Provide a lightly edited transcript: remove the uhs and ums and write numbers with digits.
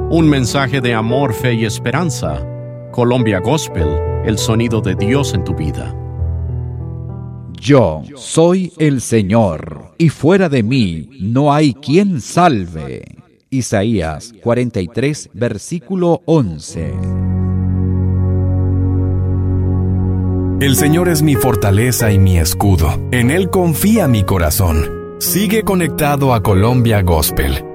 Un mensaje de amor, fe y esperanza. Colombia Gospel, el sonido de Dios en tu vida. Yo soy el Señor, y fuera de mí no hay quien salve. Isaías 43, versículo 11. El Señor es mi fortaleza y mi escudo. En Él confía mi corazón. Sigue conectado a Colombia Gospel